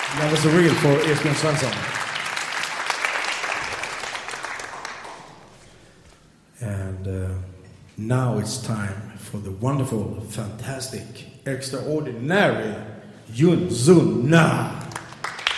That was a reel for Esbjörn Svensson. And now it's time for the wonderful, fantastic, extraordinary Yun Sun Na.